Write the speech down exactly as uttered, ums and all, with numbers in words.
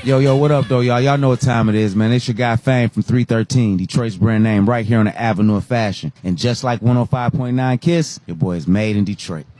Yo, yo, what up, though, y'all? Y'all know what time it is, man. It's your guy Fame from three thirteen, Detroit's brand name, right here on the Avenue of Fashion. And just like one oh five point nine KISS, your boy is made in Detroit.